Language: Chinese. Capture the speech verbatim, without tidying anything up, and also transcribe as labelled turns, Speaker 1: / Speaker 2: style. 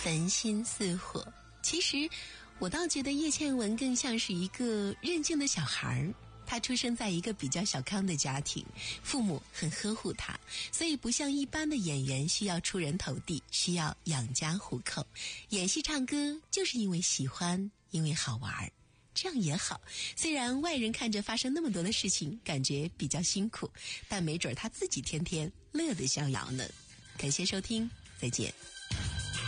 Speaker 1: 烦心似火。其实我倒觉得叶倩文更像是一个任性的小孩，她出生在一个比较小康的家庭，父母很呵护她，所以不像一般的演员需要出人头地，需要养家糊口。演戏唱歌就是因为喜欢，因为好玩，这样也好。虽然外人看着发生那么多的事情感觉比较辛苦，但没准她自己天天乐得逍遥呢。感谢收听，再见。